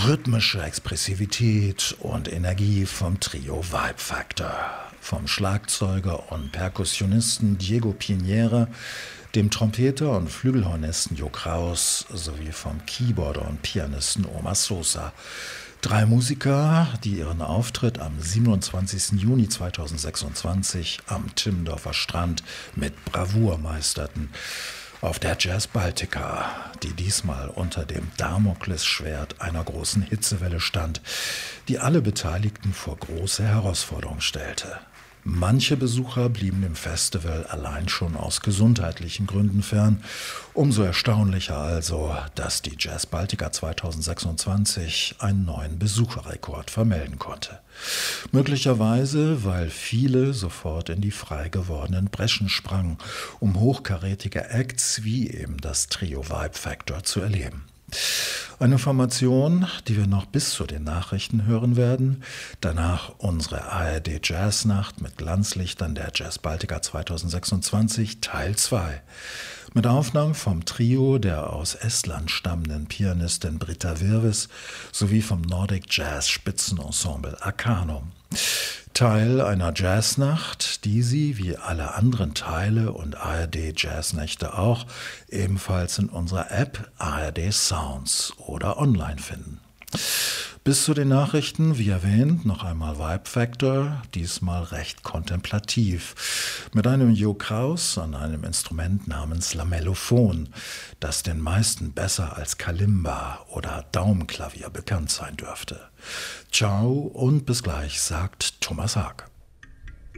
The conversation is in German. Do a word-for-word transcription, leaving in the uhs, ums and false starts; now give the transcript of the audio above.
Rhythmische Expressivität und Energie vom Trio Vibe Factor. Vom Schlagzeuger und Perkussionisten Diego Piñera, dem Trompeter und Flügelhornisten Jo Kraus sowie vom Keyboarder und Pianisten Omar Sosa. Drei Musiker, die ihren Auftritt am siebenundzwanzigsten Juni zweitausendsechsundzwanzig am Timmendorfer Strand mit Bravour meisterten. Auf der Jazz Baltica, die diesmal unter dem Damoklesschwert einer großen Hitzewelle stand, die alle Beteiligten vor große Herausforderungen stellte. Manche Besucher blieben dem Festival allein schon aus gesundheitlichen Gründen fern. Umso erstaunlicher also, dass die Jazz Baltica zweitausendsechsundzwanzig einen neuen Besucherrekord vermelden konnte. Möglicherweise, weil viele sofort in die frei gewordenen Breschen sprangen, um hochkarätige Acts wie eben das Trio Vibe Factor zu erleben. Eine Formation, die wir noch bis zu den Nachrichten hören werden. Danach unsere A R D Jazznacht mit Glanzlichtern der Jazz Baltica zweitausendsechsundzwanzig Teil zwei. Mit Aufnahmen vom Trio der aus Estland stammenden Pianistin Britta Virves sowie vom Nordic Jazz Spitzenensemble Arcanum. Teil einer Jazznacht, die Sie, wie alle anderen Teile und A R D Jazznächte auch, ebenfalls in unserer App A R D Sounds oder online finden. Bis zu den Nachrichten, wie erwähnt, noch einmal Vibe Factor, diesmal recht kontemplativ, mit einem Jo Kraus an einem Instrument namens Lamellophon, das den meisten besser als Kalimba oder Daumenklavier bekannt sein dürfte. Ciao und bis gleich, sagt Thomas Haag.